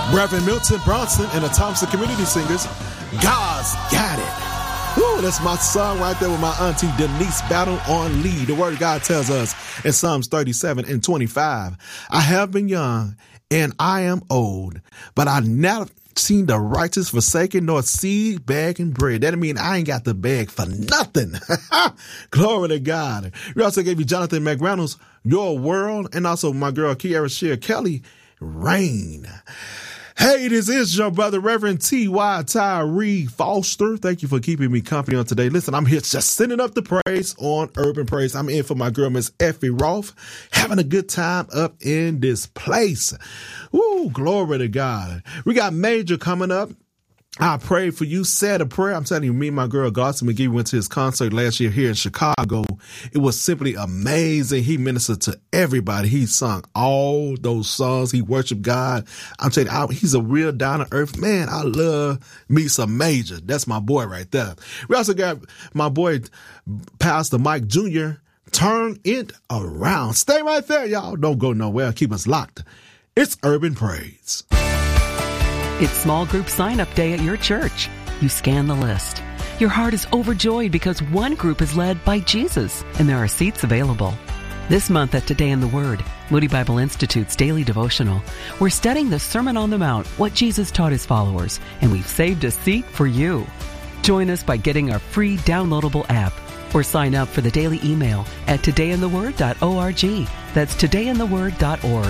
Reverend Milton Bronson and the Thompson Community Singers, God's Got It. Ooh, that's my song right there with my auntie Denise Battle on lead. The word of God tells us in Psalms 37:25, I have been young and I am old, but I never seen the righteous forsaken nor seed begging bread. That means I ain't got to beg for nothing. Glory to God. We also gave you Jonathan McReynolds, Your World, and also my girl Kiara Shear Kelly, Rain. Hey, this is your brother, Reverend T.Y. Tyree Foster. Thank you for keeping me company on today. Listen, I'm here just sending up the praise on Urban Praise. I'm in for my girl, Miss Effie Roth, having a good time up in this place. Woo, glory to God. We got Major coming up. I prayed for you, said a prayer. I'm telling you, me and my girl, Garson McGee, went to his concert last year here in Chicago. It was simply amazing. He ministered to everybody. He sung all those songs. He worshiped God. I'm telling you, he's a real down-to-earth man. I love me some Major. That's my boy right there. We also got my boy, Pastor Mike Jr., Turn It Around. Stay right there, y'all. Don't go nowhere. Keep us locked. It's Urban Praise. It's small group sign-up day at your church. You scan the list. Your heart is overjoyed because one group is led by Jesus, and there are seats available. This month at Today in the Word, Moody Bible Institute's daily devotional, we're studying the Sermon on the Mount, what Jesus taught his followers, and we've saved a seat for you. Join us by getting our free downloadable app or sign up for the daily email at todayintheword.org. That's todayintheword.org.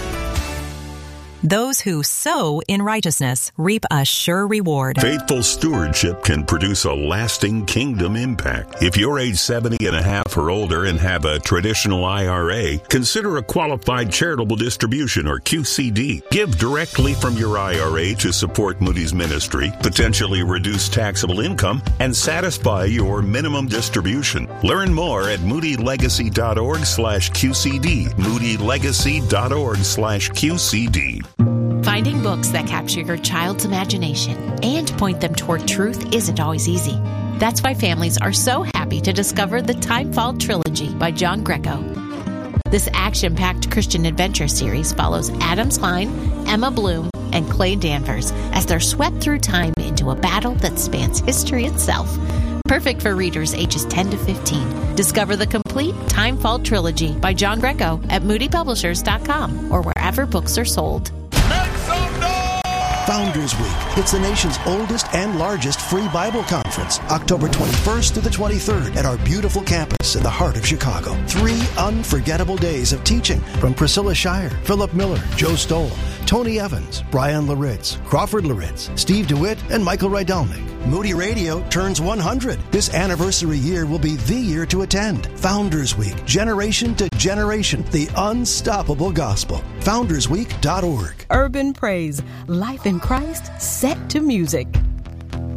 Those who sow in righteousness reap a sure reward. Faithful stewardship can produce a lasting kingdom impact. If you're age 70 and a half or older and have a traditional IRA, consider a qualified charitable distribution or QCD. Give directly from your IRA to support Moody's ministry, potentially reduce taxable income, and satisfy your minimum distribution. Learn more at moodylegacy.org/QCD. moodylegacy.org/QCD. Finding books that capture your child's imagination and point them toward truth isn't always easy. That's why families are so happy to discover the Timefall Trilogy by John Greco. This action-packed Christian adventure series follows Adam Klein, Emma Bloom, and Clay Danvers as they're swept through time into a battle that spans history itself. Perfect for readers ages 10 to 15. Discover the complete Timefall Trilogy by John Greco at moodypublishers.com or wherever books are sold. Founders Week. It's the nation's oldest and largest free Bible conference, October 21st through the 23rd at our beautiful campus in the heart of Chicago. 3 unforgettable days of teaching from Priscilla Shire, Philip Miller, Joe Stoll, Tony Evans, Brian Laritz, Crawford Laritz, Steve DeWitt, and Michael Rydelnik. Moody Radio turns 100. This anniversary year will be the year to attend. Founders Week, generation to generation, the unstoppable gospel. FoundersWeek.org. Urban Praise, life in Christ set to music.